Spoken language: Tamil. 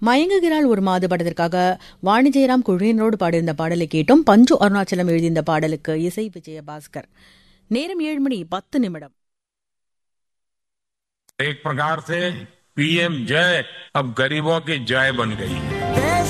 மயங்குகிறாள் ஒரு மாது படத்திற்காக வாணி ஜெயராம் குழுவினரோடு பாடியிருந்த பாடலை கேட்டோம். பஞ்சு அருணாச்சலம் எழுதிய பாடலுக்கு இசை விஜயபாஸ்கர். நேரம் 7:10. एक प्रकार से पीएम जय अब गरीबों की जय बन गई है.